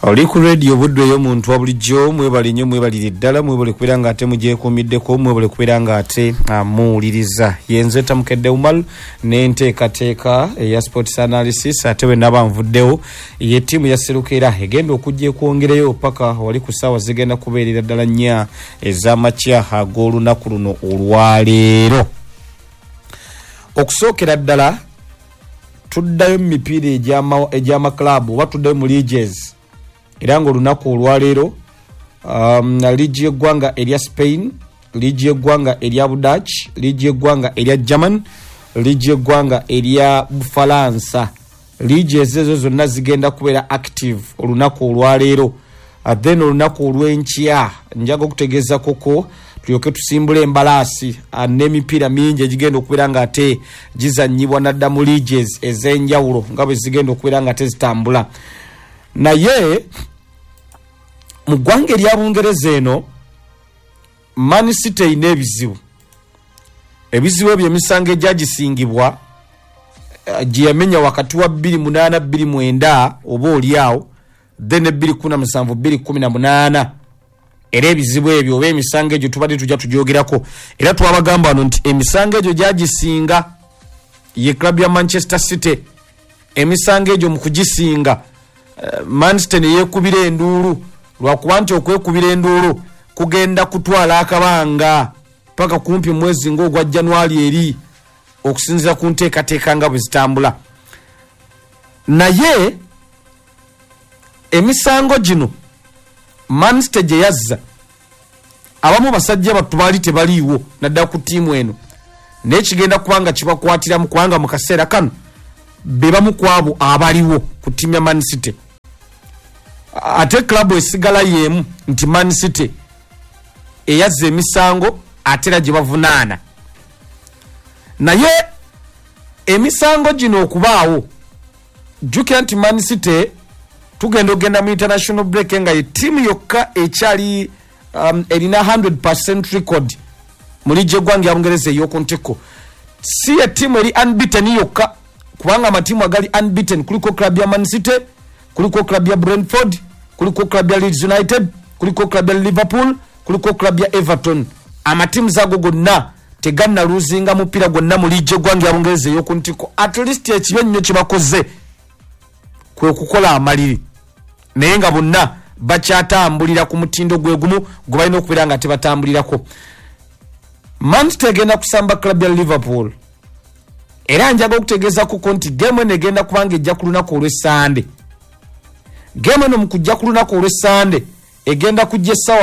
Oli ku radio budde yo muntu wabulijjo mwebali nnyo mwebalire ddala mwebale kubeera nga ate mugyekuumiddeko mwebale kubeera nga ate amuwuliriza yenze tamukedde umal n'enteekateeka eya sports analysis ate we naba nvuddewo ye ttiimu ya Serukera egenda okujja ekwongereyo paka wali ku ssaawa zigenda kubeerera ddala nnya ez'amakya ag'olunaku luno olwaleero. Okusookera ddala tuddayo mu mipiira egy'amaklabu oba tuddayo mu leagues era ng'olunaku olwaleero liigi y'eggwanga erya Spain, liigi y'eggwanga erya Budach, liigi y'eggwanga erya German, liigi y'eggwanga erya Bufalansa, liigi ezo zonna zigenda kubeera active olunaku olwaleero. Then olunaku olw'enkya njaga okutegeeza koko tulyoke tusimbule embalaasi n'emipiira mingi egigenda okubeera nga ate gizannyibwa nadda mu leagues ez'enjawulo nga bwe zigenda okubeera nga ate zitambula. Naye mu ggwanga erya Bungereza eno Man City erina ebizibu ebyo emisango egyagisingibwa gye yamenya wakati wa 28-29 oba oliawo then 2017-2018 era ebizibu ebyo oba emisango egyo tubadde tujja tugyogerako era twabagamba wano nti emisango egyo gyagisinga ye club ya Manchester City. Emisango egyo mu kugisinga Man City ne yeekubira enduulu lwakuba nti okwekubira enduulu kugenda kutwala akabanga paka kumpi mwezi ng'ogwa January eri okusinziira ku nteekateeka nga bwe zitambula. Naye emisango gino Man City gye yazza abamu basajja battu baali tebaliiwo naddala ku ttiimu eno naye kigenda kubanga kibakwatiramu kubanga mu kaseera kano be bamu ku abo abaliwo ku ttiimu ya Man City. Ate klabu esigala yemu nti Man City eyazza emisango ate era gye bavunaana. Naye emisango gino okubaawo jjukira nti Man City tugenda mu international break nga ye ttiimu yokka ekyali erina 100% record mu liigi y'eggwanga ya Bungereza ey'oku ntiko. Si ye ttiimu eri unbeaten yokka kubanga amatiimu agali unbeaten kuliko club ya Man City, kuliko club ya Brentford, kuliko club ya Leeds United, kuliko club ya Liverpool, kuliko club ya Everton. Amatiimu zago gonna teganna luzinga mupiira gwonna mu liigi y'eggwanga ya Bungereza ey'oku ntiko. At least ekibe nnyo kye bakoze kwe kukola amaliri naye nga bonna bakyatambulira ku mutindo gwe gumu gwe balina okubeera nga tebatambulirako. Man City egenda kusamba club ya Liverpool era njaga okutegeeza kuko nti game eno egenda kubanga ejja ku lunaku olw'Essande. Game eno mu kujja ku lunaku olw'Essande egenda kujja essaawa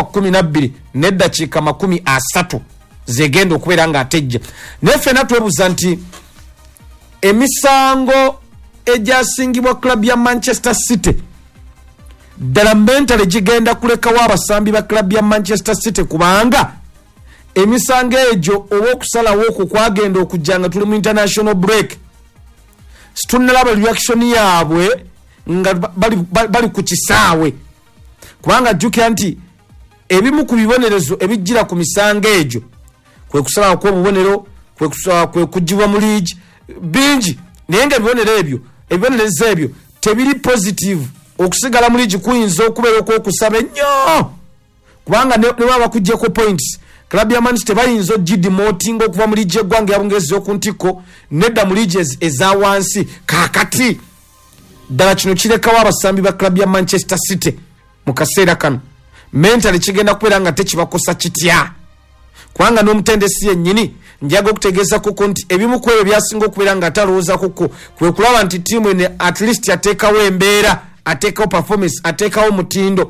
12:30 zegenda okubeera nga atejja. Naye ffenna twebuuza nti emisango egyasingibwa club ya Manchester City ddala mentale gigenda kulekawo abasambi ba club ya Manchester City kubanga emisango egyo oba okusalawo okwo kwagenda okujja nga tuli mu international break situnalaba reaction yaabwe nga bali ku kisaawe kubanga jjukira nti ebimu ku bibonerezo ebijjira ku misango egyo kwe kusalawo kw'obubonero kwe kugibwa mu liigi bingi naye nga ebibonerezo ebyo tebiri positive. Okusigala mu liigi kuyinza okubeera okwokusaba ennyo kubanga ne baba kuggyeko points club ya Man City bayinza ogidimotinga okuva mu liigi y'eggwanga ya Bungereza ey'oku ntiko nedda mu liigi eza wansi. Kaakati ddala kino kirekawo abasambi ba club ya Manchester City mu kaseera kano mentale kigenda kubeera nga tekibakosa kitya kubanga n'omutendesi yennyini njaga okutegeeza kuko nti ebimu ku ebyo byasinga okubeera nga atalowooza kuko kwe kulaba nti ttiimu ene at least ateekawo embeera, ateekawo performance, ateekawo mutindo.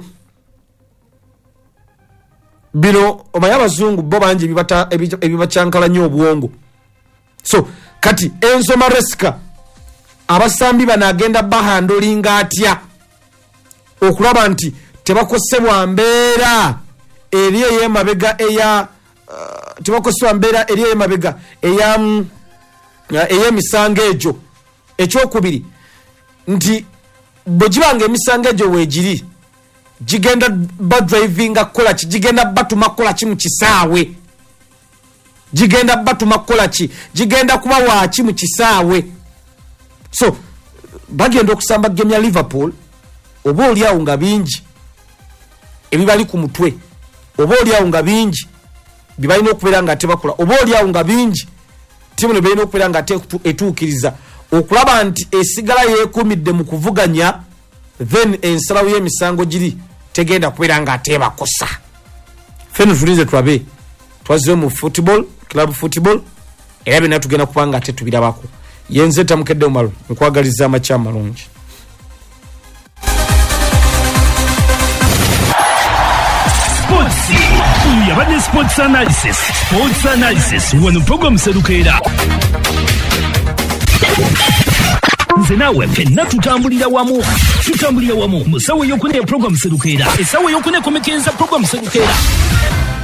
Bino omanyi abazungu bo bangi ebibacyankala nnyo obwongo. So kati Enzo Maresca abasambi bano agenda bahandolinga atya okulaba nti tebakosebwa mbeera eri ey'emabega ey'emisango egyo. Ekyokubiri nti bwe gibanga emisango egyo weegiri gigenda badrivinga kukola ki, gigenda batuma kukola ki mu kisaawe, gigenda batuma kukola ki, gigenda kuba waaki mu kisaawe. So bagenda okusamba game ya Liverpool oba oli awo nga bingi ebibali ku mutwe, oba oli awo nga bingi bibalina okubeera nga tebakola, oba oli awo nga bingi timu ne balina okubeera nga etuukiriza okulaba nti esigala yeekumidde mu kuvuganya, then ensalawo y'emisango giri tegenda kubeera nga atebakosa. Feno tulinze tulabe twaziwe mu football, club football, era byonna tugenda kuba nga tetubirabako. Yenze Tamukedde Omaro nkwagaliza amakya amalungi. Yabadde sports analysis wano program Serukeera. Nze naawe fenna tutambulira wamu musawo yokune program Serukeera, esawo yokune komekenza program Serukeera.